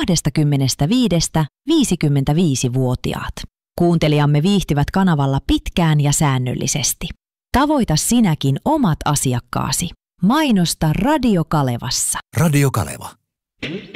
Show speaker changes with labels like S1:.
S1: 25–55-vuotiaat. Kuuntelijamme viihtyvät kanavalla pitkään ja säännöllisesti. Tavoita sinäkin omat asiakkaasi. Mainosta Radio Kalevassa.
S2: Radio Kaleva.